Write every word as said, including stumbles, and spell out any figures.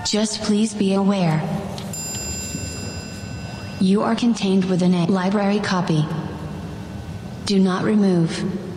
Just please be aware. You are contained within a library copy. Do not remove.